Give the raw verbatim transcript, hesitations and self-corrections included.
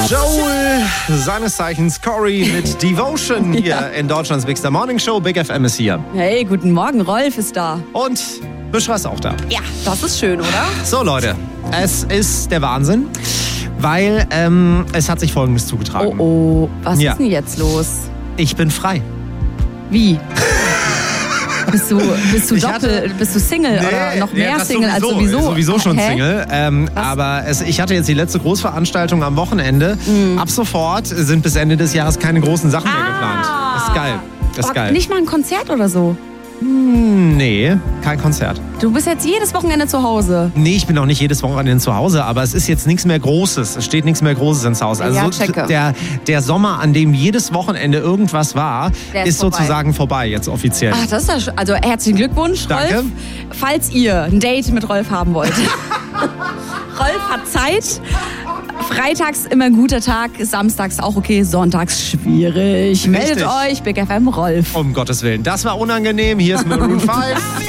Joel, seines Zeichens Corey mit Devotion hier ja. in Deutschlands Big Star Morning Show. Big F M ist hier. Hey, guten Morgen, Rolf ist da. Und Büschra ist auch da. Ja, das ist schön, oder? So Leute, es ist der Wahnsinn, weil ähm, es hat sich Folgendes zugetragen. Oh oh, was ja. ist denn jetzt los? Ich bin frei. Wie? Bist du, bist du Ich doppelt, hatte- bist du Single Nee, oder noch mehr ja, das Single als sowieso? Sowieso schon Hä? Single. Ähm, Was? aber es, ich hatte jetzt die letzte Großveranstaltung am Wochenende. Mhm. Ab sofort sind bis Ende des Jahres keine großen Sachen mehr geplant. Das ist geil. Das ist Oh, geil. Nicht mal ein Konzert oder so? Hm, nee, kein Konzert. Du bist jetzt jedes Wochenende zu Hause. Nee, ich bin auch nicht jedes Wochenende zu Hause, aber es ist jetzt nichts mehr Großes. Es steht nichts mehr Großes ins Haus. Also Ja, so checke. der, der Sommer, an dem jedes Wochenende irgendwas war, Der ist ist vorbei. sozusagen vorbei, jetzt offiziell. Ach, das ist ja sch- also herzlichen Glückwunsch, Danke. Rolf. Falls ihr ein Date mit Rolf haben wollt. Rolf hat Zeit. Freitags immer ein guter Tag, samstags auch okay, sonntags schwierig. Meldet Richtig. euch, Big F M Rolf. Um Gottes Willen. Das war unangenehm. Hier ist Maroon fünf.